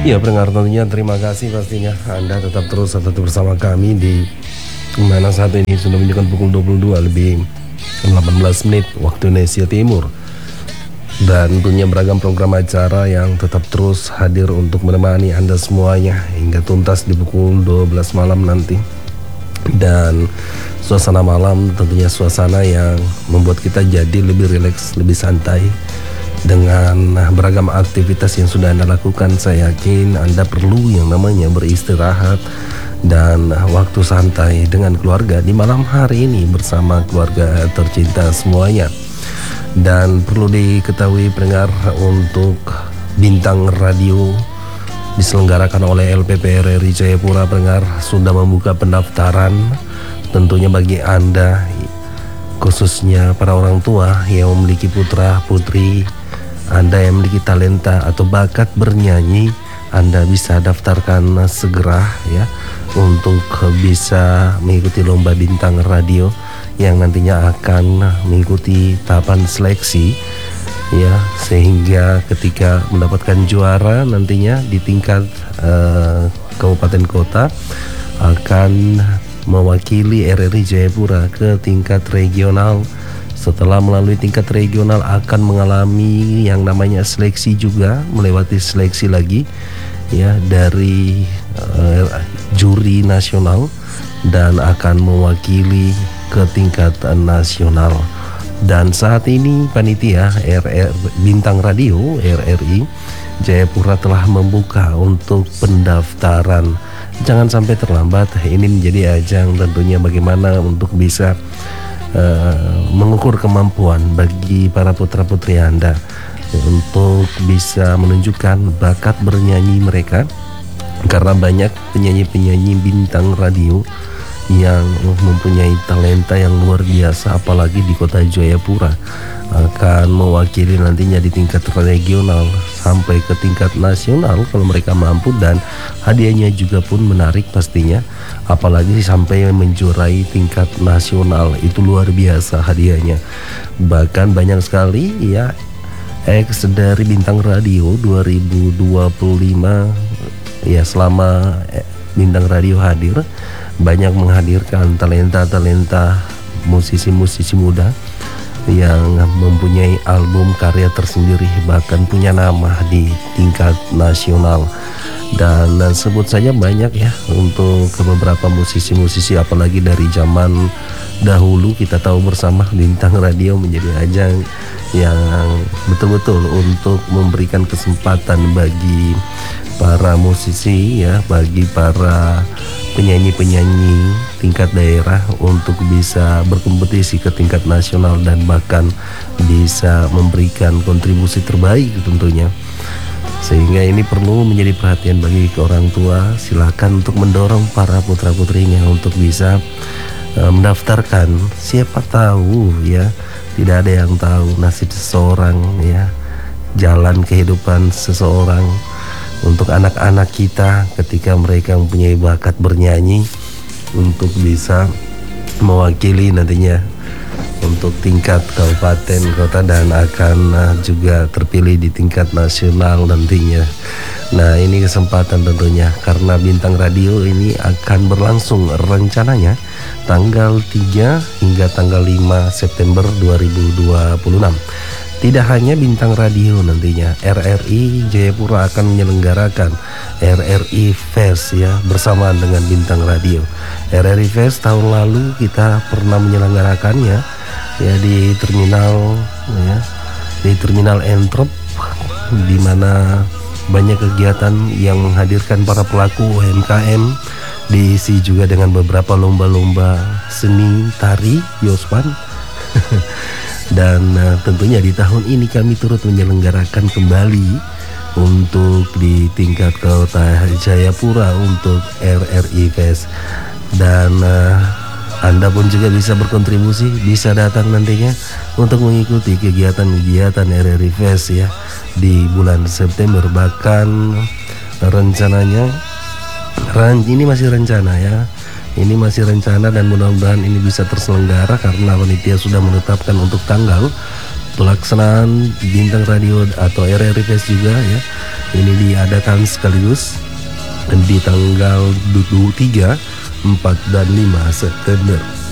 Ya, pendengar tentunya terima kasih pastinya Anda tetap bersama kami di mana saat ini sudah menunjukkan pukul 22 lebih 18 menit waktu Indonesia Timur. Dan tentunya beragam program acara yang tetap terus hadir untuk menemani Anda semuanya hingga tuntas di pukul 12 malam nanti. Dan suasana malam tentunya suasana yang membuat kita jadi lebih rileks, lebih santai. Dengan beragam aktivitas yang sudah Anda lakukan, saya yakin Anda perlu yang namanya beristirahat dan waktu santai dengan keluarga di malam hari ini bersama keluarga tercinta semuanya. Dan perlu diketahui pendengar, untuk Bintang Radio diselenggarakan oleh LPP RRI Jayapura, pendengar sudah membuka pendaftaran tentunya bagi Anda, khususnya para orang tua yang memiliki putra putri Anda yang memiliki talenta atau bakat bernyanyi. Anda bisa daftarkan segera ya untuk bisa mengikuti lomba Bintang Radio yang nantinya akan mengikuti tahapan seleksi ya, sehingga ketika mendapatkan juara nantinya di tingkat kabupaten kota akan mewakili RRI Jayapura ke tingkat regional. Setelah melalui tingkat regional akan mengalami yang namanya seleksi juga, melewati seleksi lagi ya dari juri nasional dan akan mewakili ke tingkat nasional. Dan saat ini panitia Bintang Radio RRI Jayapura telah membuka untuk pendaftaran. Jangan sampai terlambat, ini menjadi ajang tentunya bagaimana untuk bisa mengukur kemampuan bagi para putra-putri Anda untuk bisa menunjukkan bakat bernyanyi mereka, karena banyak penyanyi-penyanyi bintang radio yang mempunyai talenta yang luar biasa, apalagi di kota Jayapura, akan mewakili nantinya di tingkat regional sampai ke tingkat nasional kalau mereka mampu, dan hadiahnya juga pun menarik pastinya, apalagi sampai menjuarai tingkat nasional, itu luar biasa hadiahnya. Bahkan banyak sekali ya ex dari Bintang Radio 2025 ya, selama Bintang Radio hadir banyak menghadirkan talenta-talenta musisi-musisi muda yang mempunyai album karya tersendiri, bahkan punya nama di tingkat nasional. Dan sebut saja banyak ya untuk beberapa musisi-musisi, apalagi dari zaman dahulu kita tahu bersama Bintang Radio menjadi ajang yang betul-betul untuk memberikan kesempatan bagi para musisi ya, bagi para penyanyi-penyanyi tingkat daerah untuk bisa berkompetisi ke tingkat nasional dan bahkan bisa memberikan kontribusi terbaik tentunya. Sehingga ini perlu menjadi perhatian bagi orang tua. Silakan untuk mendorong para putra-putrinya untuk bisa mendaftarkan. Siapa tahu ya, tidak ada yang tahu nasib seseorang ya, jalan kehidupan seseorang. Untuk anak-anak kita ketika mereka mempunyai bakat bernyanyi untuk bisa mewakili nantinya untuk tingkat kabupaten kota dan akan juga terpilih di tingkat nasional nantinya. Nah, ini kesempatan tentunya, karena Bintang Radio ini akan berlangsung rencananya tanggal 3 hingga tanggal 5 September 2026. Tidak hanya Bintang Radio, nantinya RRI Jayapura akan menyelenggarakan RRI Fest ya, bersamaan dengan Bintang Radio. RRI Fest tahun lalu kita pernah menyelenggarakannya ya di terminal Entrep, di mana banyak kegiatan yang menghadirkan para pelaku UMKM, diisi juga dengan beberapa lomba-lomba seni tari Yospan. Dan tentunya di tahun ini kami turut menyelenggarakan kembali untuk di tingkat kota Jayapura untuk RRI Fest. Dan Anda pun juga bisa berkontribusi, bisa datang nantinya untuk mengikuti kegiatan-kegiatan RRI Fest ya di bulan September. Bahkan rencananya ini masih rencana ya, ini masih rencana dan mudah-mudahan ini bisa terselenggara karena panitia sudah menetapkan untuk tanggal pelaksanaan Bintang Radio atau RRI Fest juga ya. Ini diadakan sekaligus di tanggal 23, 4 dan 5 September.